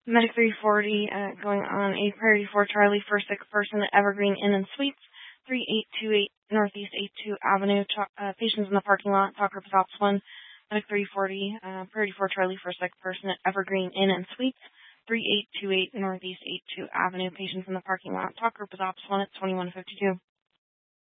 Medic 340 going on a priority 4 Charlie for sick person at Evergreen Inn and Suites, 3828 Northeast 82 Avenue. Patients in the parking lot. Talk group is Ops 1. Medic 340, priority 4 Charlie for sick person at Evergreen Inn and Suites, 3828 Northeast 82 Avenue. Patients in the parking lot. Talk group is Ops 1 at 2152.